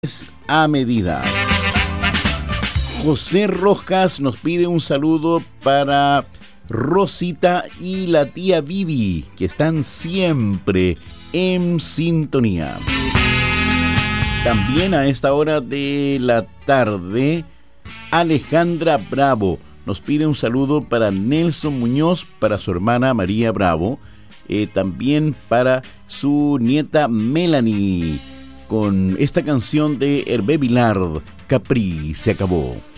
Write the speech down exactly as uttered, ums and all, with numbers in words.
A medida. José Rojas nos pide un saludo para Rosita y la tía Vivi, que están siempre en sintonía. También a esta hora de la tarde, Alejandra Bravo nos pide un saludo para Nelson Muñoz, para su hermana María Bravo, eh, también para su nieta Melanie, con esta canción de Hervé Villard, Capri se acabó.